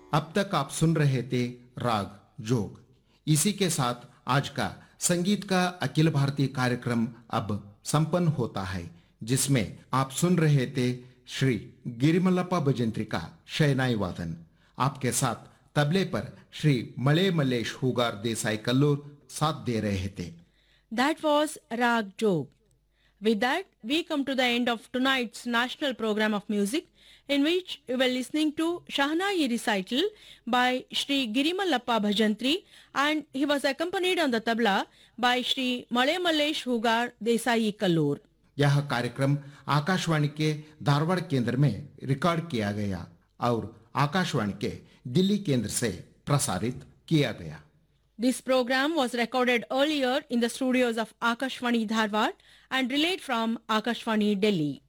अब तक आप सुन रहे थे राग जोग। इसी के साथ आज का संगीत का अखिल भारतीय कार्यक्रम अब संपन्न होता है, जिसमें आप सुन रहे थे श्री गिरिमल्लप्पा भजंत्री का शहनाई वादन। आपके साथ तबले पर श्री मले मल्लेश हुगार देसाई कल्लूर साथ दे रहे थे। That was Rag Jog. With that, we come to the end of tonight's national program of music, in which we were listening to Shahnai recital by Shri Girimallappa Bhajantri, and he was accompanied on the tabla by Shri Male Mallesh Hugar Desai Kallur. यह कार्यक्रम आकाशवाणी के धारवाड़ केंद्र में record किया गया और आकाशवाणी के दिल्ली केंद्र से प्रसारित किया गया। This program was recorded earlier in the studios of Akashvani Dharwad and relayed from Akashvani Delhi.